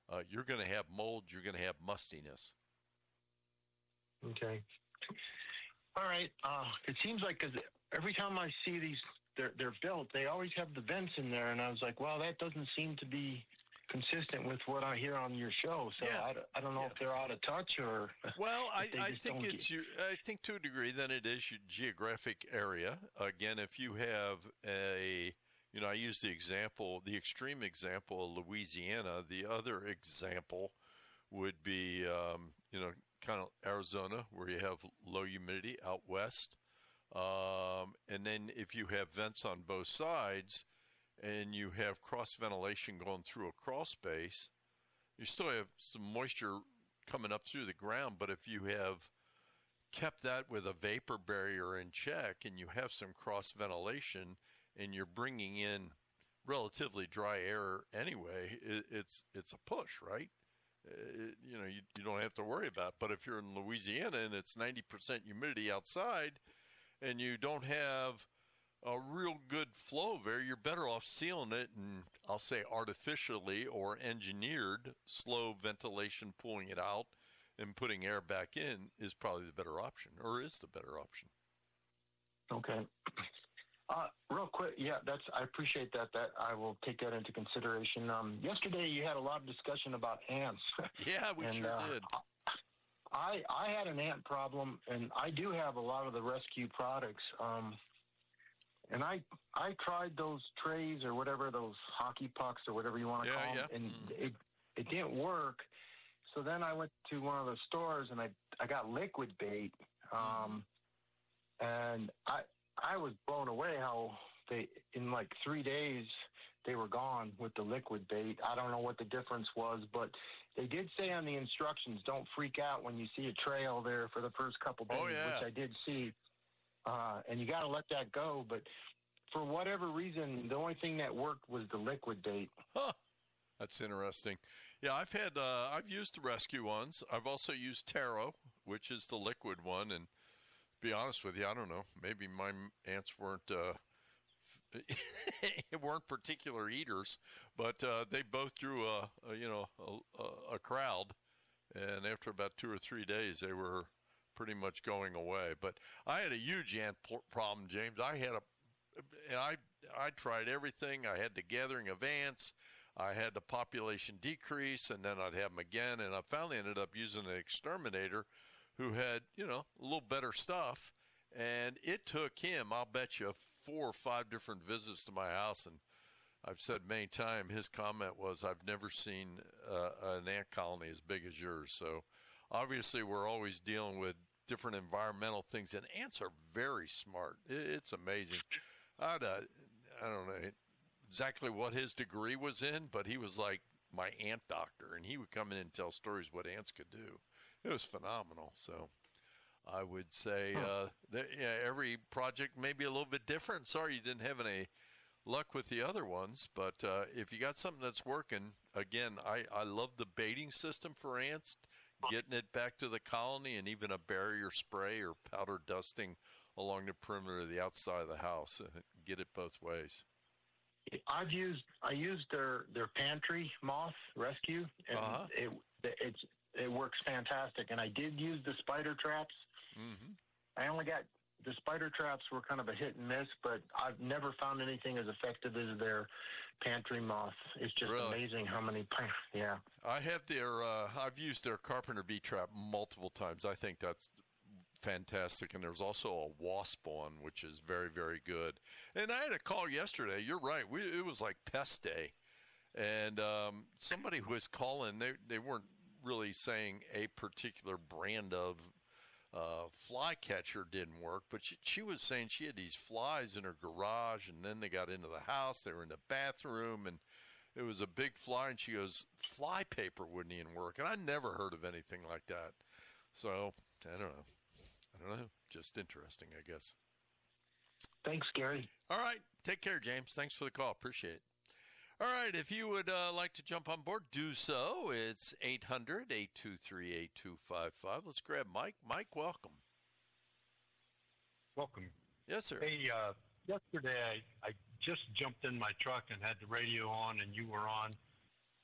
you're going to have mold, you're going to have mustiness. Okay. All right. It seems like, because every time I see these, they're built, they always have the vents in there, and I was like, well, that doesn't seem to be consistent with what I hear on your show. So I don't know if they're out of touch or. Well, I think to a degree then it is your geographic area. Again, if you have I use the extreme example of Louisiana. The other example would be, kind of Arizona, where you have low humidity out west. And then if you have vents on both sides and you have cross ventilation going through a crawl space, you still have some moisture coming up through the ground. But if you have kept that with a vapor barrier in check and you have some cross ventilation and you're bringing in relatively dry air anyway, it's a push, right? You don't have to worry about it. But if you're in Louisiana and it's 90% humidity outside and you don't have a real good flow there, you're better off sealing it, and I'll say artificially or engineered slow ventilation, pulling it out and putting air back in is probably the better option, or is the better option. Okay. Real quick, I appreciate that. That I will take that into consideration. Yesterday you had a lot of discussion about ants. Yeah, we sure did. I had an ant problem, and I do have a lot of the rescue products. And I tried those trays or whatever, those hockey pucks or whatever you want to call them, and it didn't work. So then I went to one of the stores and I got liquid bait, and I was blown away how in like 3 days they were gone with the liquid bait. I don't know what the difference was, but they did say on the instructions, don't freak out when you see a trail there for the first couple days, which I did see. And you got to let that go. But for whatever reason, the only thing that worked was the liquid bait. Huh. That's interesting. Yeah, I've used the rescue ones. I've also used Taro, which is the liquid one. And to be honest with you, I don't know. Maybe my ants weren't particular eaters, but they both drew a crowd. And after about 2 or 3 days, they were pretty much going away. But I had a huge ant problem, James. I tried everything. I had the gathering of ants. I had the population decrease, and then I'd have them again. And I finally ended up using an exterminator who had, a little better stuff. And it took him, I'll bet you, 4 or 5 different visits to my house. And I've said many times, his comment was, I've never seen an ant colony as big as yours. So obviously we're always dealing with different environmental things, and ants are very smart. It's amazing. I don't know exactly what his degree was in, but he was like my ant doctor, and he would come in and tell stories what ants could do. It was phenomenal. So I would say every project may be a little bit different. Sorry you didn't have any luck with the other ones, but if you got something that's working, again, I love the baiting system for ants, getting it back to the colony, and even a barrier spray or powder dusting along the perimeter of the outside of the house. Get it both ways. I used their pantry moth rescue, and it works fantastic. And I did use the spider traps. Mm-hmm. I only got the spider traps were kind of a hit and miss, but I've never found anything as effective as their pantry moth. It's just amazing how many. Yeah, I have I've used their carpenter bee trap multiple times. I think that's fantastic. And there's also a wasp one, which is very, very good. And I had a call yesterday. You're right. It was like pest day, and somebody who was calling. They weren't really saying a particular brand of fly catcher didn't work, but she was saying she had these flies in her garage, and then they got into the house. They were in the bathroom, and it was a big fly, and she goes, fly paper wouldn't even work. And I never heard of anything like that. So I don't know. Just interesting, I guess. Thanks, Gary. All right. Take care, James. Thanks for the call. Appreciate it. All right, if you would like to jump on board, do so. It's 800-823-8255. Let's grab Mike. Mike, welcome. Welcome. Yes, sir. Hey, yesterday I just jumped in my truck and had the radio on, and you were on.